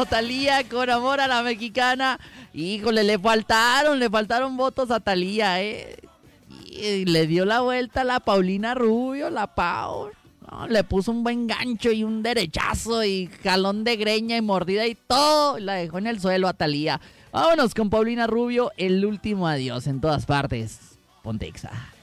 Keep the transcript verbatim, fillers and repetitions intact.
como Thalía con Amor a la Mexicana. Híjole, le faltaron, le faltaron votos a Thalía, ¿eh? Y le dio la vuelta a la Paulina Rubio, la Pau. No, le puso un buen gancho y un derechazo y jalón de greña y mordida y todo. La dejó en el suelo a Thalía. Vámonos con Paulina Rubio, el último adiós en todas partes. Ponte Exa.